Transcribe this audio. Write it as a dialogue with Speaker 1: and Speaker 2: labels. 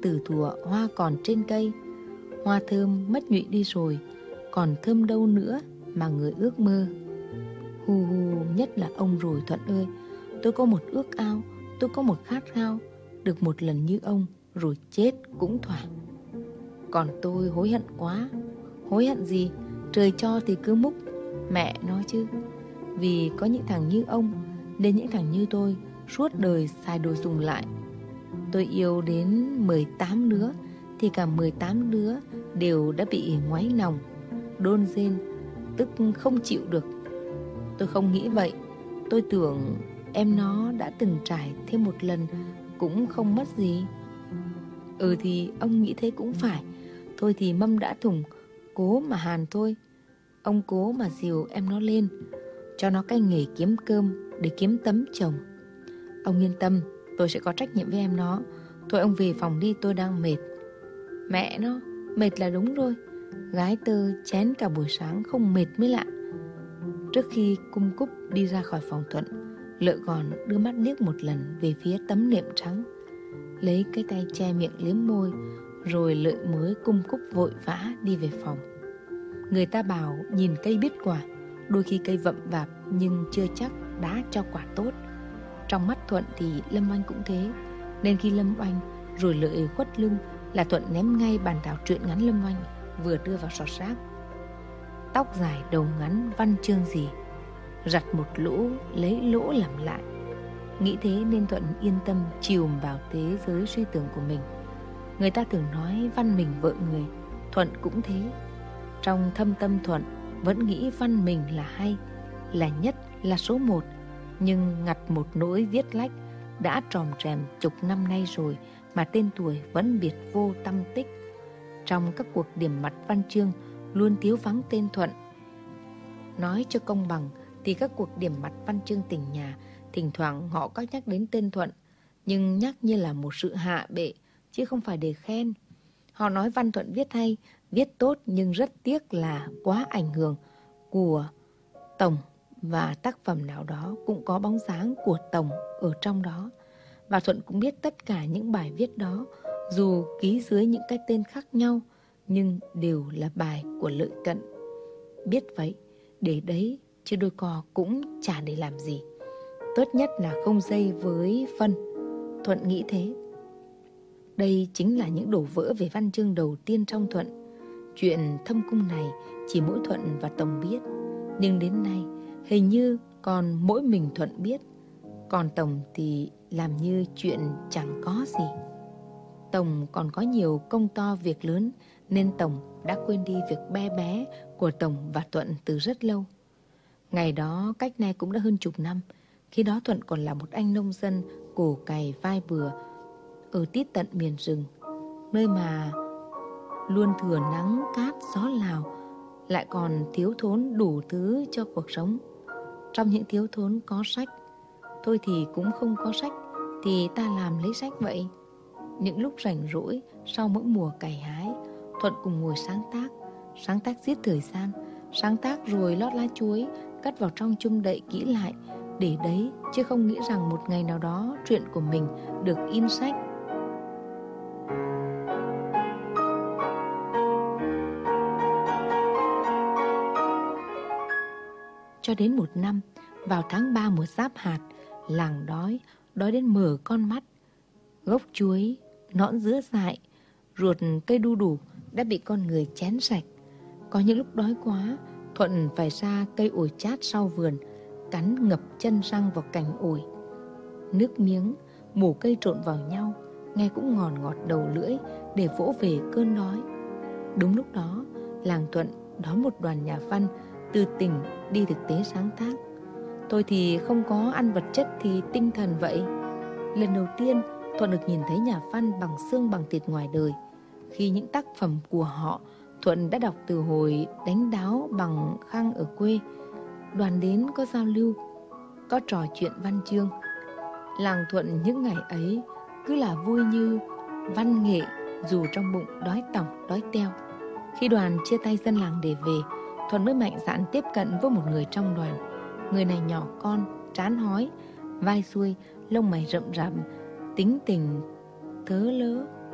Speaker 1: từ thuở hoa còn trên cây. Hoa thơm mất nhụy đi rồi, còn thơm đâu nữa mà người ước mơ. Hu hu, nhất là ông rồi Thuận ơi. Tôi có một ước ao, tôi có một khát khao, được một lần như ông, rồi chết cũng thỏa. Còn tôi hối hận quá. Hối hận gì? Trời cho thì cứ múc. Mẹ nói chứ. Vì có những thằng như ông, nên những thằng như tôi suốt đời xài đồ dùng lại. Tôi yêu đến 18 đứa, thì cả 18 đứa đều đã bị ngoáy nòng, đôn rên, tức không chịu được. Tôi không nghĩ vậy. Tôi tưởng em nó đã từng trải thêm một lần cũng không mất gì. Thì ông nghĩ thế cũng phải. Thôi thì mâm đã thủng, cố mà hàn thôi. Ông cố mà dìu em nó lên, cho nó cái nghề kiếm cơm để kiếm tấm chồng. Ông yên tâm, tôi sẽ có trách nhiệm với em nó. Thôi ông về phòng đi, tôi đang mệt. Mẹ nó, mệt là đúng rồi. Gái tơ chén cả buổi sáng không mệt mới lạ. Trước khi cung cúp đi ra khỏi phòng Thuận, Lợi còn đưa mắt liếc một lần về phía tấm nệm trắng, lấy cái tay che miệng liếm môi. Rồi Lợi mới cung cúp vội vã đi về phòng. Người ta bảo nhìn cây biết quả, đôi khi cây vậm vạp nhưng chưa chắc đã cho quả tốt. Trong mắt Thuận thì Lâm Oanh cũng thế. Nên khi Lâm Oanh rồi Lợi khuất lưng là Thuận ném ngay bản thảo truyện ngắn Lâm Oanh vừa đưa vào sọt rác. Tóc dài đầu ngắn văn chương gì, rặt một lỗ lấy lỗ làm lại. Nghĩ thế nên Thuận yên tâm chìm vào thế giới suy tưởng của mình. Người ta thường nói văn mình vợ người, Thuận cũng thế. Trong thâm tâm Thuận vẫn nghĩ văn mình là hay, là nhất, là số một. Nhưng ngặt một nỗi viết lách đã tròm trèm chục năm nay rồi mà tên tuổi vẫn biệt vô tâm tích. Trong các cuộc điểm mặt văn chương luôn thiếu vắng tên Thuận. Nói cho công bằng thì các cuộc điểm mặt văn chương tỉnh nhà thỉnh thoảng họ có nhắc đến tên Thuận, nhưng nhắc như là một sự hạ bệ chứ không phải để khen. Họ nói văn Thuận viết hay, viết tốt, nhưng rất tiếc là quá ảnh hưởng của Tổng, và tác phẩm nào đó cũng có bóng dáng của Tổng ở trong đó. Và Thuận cũng biết tất cả những bài viết đó, dù ký dưới những cái tên khác nhau, nhưng đều là bài của Lợi Cận. Biết vậy, để đấy chứ đôi cò cũng chả để làm gì. Tốt nhất là không dây với phân. Thuận nghĩ thế. Đây chính là những đổ vỡ về văn chương đầu tiên trong Thuận. Chuyện thâm cung này chỉ mỗi Thuận và Tổng biết, nhưng đến nay hình như còn mỗi mình Thuận biết. Còn Tổng thì làm như chuyện chẳng có gì. Tổng còn có nhiều công to việc lớn, nên Tổng đã quên đi việc bé bé của Tổng và Thuận từ rất lâu. Ngày đó cách nay cũng đã hơn chục năm. Khi đó Thuận còn là một anh nông dân cổ cày vai bừa ở tít tận miền rừng, nơi mà luôn thừa nắng cát gió Lào, lại còn thiếu thốn đủ thứ cho cuộc sống. Trong những thiếu thốn có sách. Thôi thì cũng không có sách thì ta làm lấy sách vậy. Những lúc rảnh rỗi sau mỗi mùa cày hái, Thuận cùng ngồi sáng tác giết thời gian, sáng tác rồi lót lá chuối, cất vào trong chum đậy kỹ lại, để đấy chứ không nghĩ rằng một ngày nào đó chuyện của mình được in sách. Cho đến một năm, vào tháng 3 mùa giáp hạt, làng đói đến mở con mắt. Gốc chuối, nõn dứa dại, ruột cây đu đủ đã bị con người chén sạch. Có những lúc đói quá, Thuận phải ra cây ổi chát sau vườn, cắn ngập chân răng vào cành ổi. Nước miếng, mủ cây trộn vào nhau, nghe cũng ngọt ngọt đầu lưỡi để vỗ về cơn đói. Đúng lúc đó, làng Thuận đón một đoàn nhà văn từ tỉnh đi thực tế sáng tác. Tôi thì không có ăn vật chất thì tinh thần vậy. Lần đầu tiên Thuận được nhìn thấy nhà văn bằng xương bằng thịt ngoài đời. Khi những tác phẩm của họ Thuận đã đọc từ hồi đánh đáo bằng khang ở quê. Đoàn đến có giao lưu, có trò chuyện văn chương. Làng Thuận những ngày ấy cứ là vui như văn nghệ, dù trong bụng đói tỏng đói teo. Khi đoàn chia tay dân làng để về, Thuận mới mạnh dạn tiếp cận với một người trong đoàn. Người này nhỏ con, trán hói, vai xuôi, lông mày rậm rạp, tính tình thớ lớ.